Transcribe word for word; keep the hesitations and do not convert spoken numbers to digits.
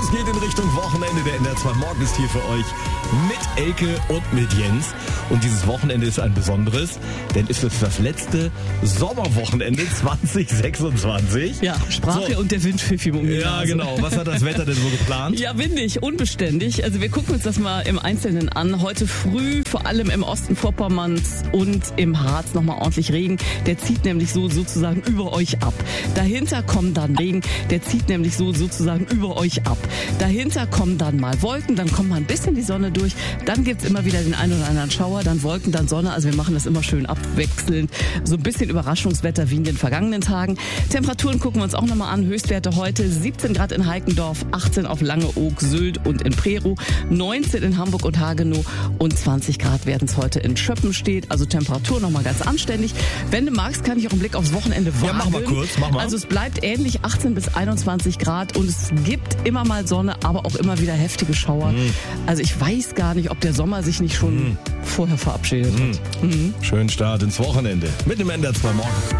Es geht in Richtung Wochenende. Der N D R zwei Morgen ist hier für euch mit Elke und mit Jens. Und dieses Wochenende ist ein besonderes, denn es ist das letzte Sommerwochenende zwanzig sechsundzwanzig. Ja, Sprache so. Und der Wind pfiff ihm um die Ja, Nase. genau. Was hat das Wetter denn so geplant? Ja, windig, unbeständig. Also wir gucken uns das mal im Einzelnen an. Heute früh, vor allem im Osten Vorpommerns und im Harz nochmal ordentlich Regen. Der zieht nämlich so sozusagen über euch ab. Dahinter kommen dann Regen, der zieht nämlich so sozusagen über euch ab. Dahinter kommen dann mal Wolken, dann kommt mal ein bisschen die Sonne durch. Dann gibt's immer wieder den einen oder anderen Schauer, dann Wolken, dann Sonne. Also wir machen das immer schön abwechselnd. So ein bisschen Überraschungswetter wie in den vergangenen Tagen. Temperaturen gucken wir uns auch nochmal an. Höchstwerte heute siebzehn Grad in Heikendorf, achtzehn auf Langeoog, Sylt und in Prerow, neunzehn in Hamburg und Hagenow und zwanzig Grad werden es heute in Schöppenstedt. Also Temperatur nochmal ganz anständig. Wenn du magst, kann ich auch einen Blick aufs Wochenende wagen. Ja, mach mal kurz, mach mal. Also es bleibt ähnlich, achtzehn bis einundzwanzig Grad und es gibt immer mal Sonne, aber auch immer wieder heftige Schauer. Mhm. Also ich weiß gar nicht, ob der Sommer sich nicht schon mhm. vorher verabschiedet mhm. hat. Mhm. Schönen Start ins Wochenende mit dem N D R zwei Morgen.